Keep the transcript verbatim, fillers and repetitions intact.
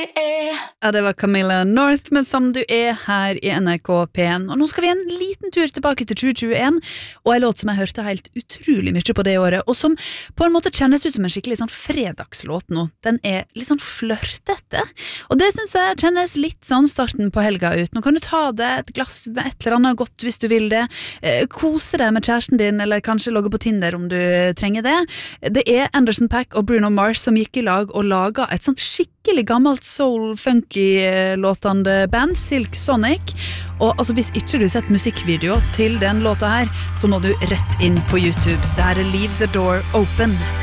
Ja, det var Camilla North, men som du er her i N R K P en. Og nå skal vi en liten tur tilbake til tjue tjueen, og en låt som jeg hørte helt utrolig mye på det året, og som på en måte kjennes ut som en skikkelig sånn fredagslåt nå. Den er litt sånn flørtete, og det synes jeg kjennes litt sånn starten på helga ut. Nå kan du ta det et glass med et eller annet godt hvis du vil det, eh, kose deg med kjæresten din, eller kanskje logge på Tinder om du trenger det. Det er Anderson .Paak og Bruno Mars som gikk i lag og laget et sånt skikkelig gammelt soul-funky-låtende band, Silk Sonic. Og altså, hvis ikke du sett musikkvideo til den låta her, så må du rett inn på YouTube. Det her er Leave the Door Open.